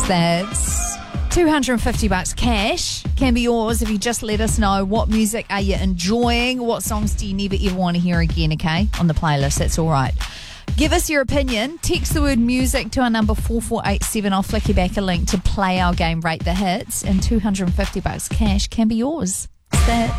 That's $250 cash. Can be yours if you just let us know what music are you enjoying, what songs do you never ever want to hear again, okay, on the playlist. That's all right. Give us your opinion. Text the word music to our number 4487. I'll flick you back a link to play our game Rate the Hits, and $250 cash can be yours. That's that.